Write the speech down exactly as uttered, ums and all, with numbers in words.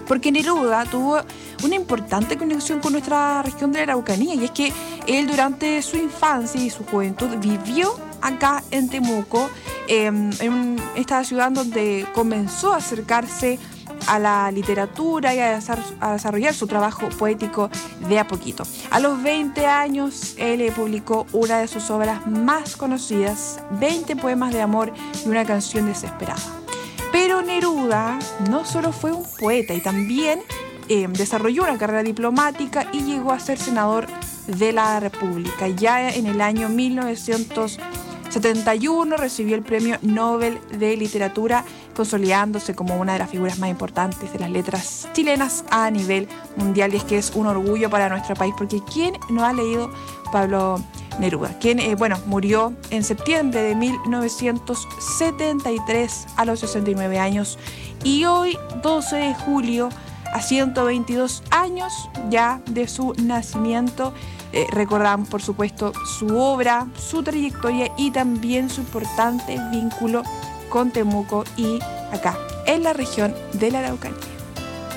porque Neruda tuvo una importante conexión con nuestra región de la Araucanía, y es que él durante su infancia y su juventud vivió acá en Temuco, eh, en esta ciudad donde comenzó a acercarse a la literatura y a, a desarrollar su trabajo poético de a poquito. A los veinte años, él eh, publicó una de sus obras más conocidas, veinte poemas de amor y una canción desesperada. Pero Neruda no solo fue un poeta, y también eh, desarrolló una carrera diplomática y llegó a ser senador de la República. Ya en el año mil novecientos setenta y uno recibió el Premio Nobel de Literatura, consolidándose como una de las figuras más importantes de las letras chilenas a nivel mundial. Y es que es un orgullo para nuestro país, porque ¿quién no ha leído Pablo Neruda? Quien, eh, bueno, murió en septiembre de mil novecientos setenta y tres a los sesenta y nueve años, y hoy, doce de julio, a ciento veintidós años ya de su nacimiento, eh, recordamos por supuesto su obra, su trayectoria y también su importante vínculo con Temuco y acá en la región de la Araucanía.